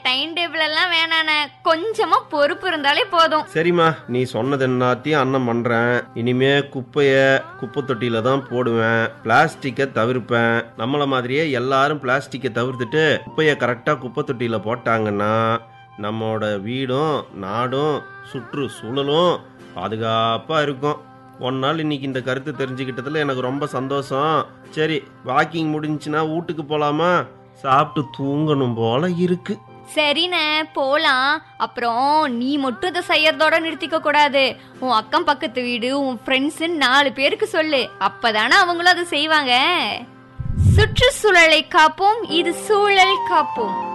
Time table எல்லாம் வேணாண்ணே, கொஞ்சமா பொறுப்பு இருந்தாலே போதும். சரிம்மா, நீ சொன்னது எல்லாத்தையும் அண்ணன் பண்றேன். இனிமே குப்பை தொட்டியில தான் போடுவேன். பிளாஸ்டிக்கை தவிர்ப்பேன். நம்மள மாதிரியே எல்லாரும் பிளாஸ்டிக்கை தவிர்த்துட்டு குப்பையை கரெக்டா குப்பை தொட்டியில போட்டாங்கன்னா நம்மளோட வீடும் நாடும் சுற்றுச்சூழலும் பாதுகாப்பா இருக்கும். ஒரு நாள் இன்னைக்கு இந்த கருத்து தெரிஞ்சுக்கிட்டதுல எனக்கு ரொம்ப சந்தோஷம். சரி, வாக்கிங் முடிஞ்சுன்னா வீட்டுக்கு போலாமா? சாப்பிட்டு தூங்கணும் போல இருக்கு. சரிண்ணே, போலாம். அப்புறம் நீ மட்டும் இதை செய்யறதோட நிறுத்திக்க கூடாது. உன் அக்கம் பக்கத்து வீடு, உன் ஃப்ரெண்ட்ஸ் 4 பேருக்கு சொல்லு. அப்பதானே அவங்களும் அதை செய்வாங்க. சுற்றுச்சூழலை காப்போம், இது சூழல் காப்போம்.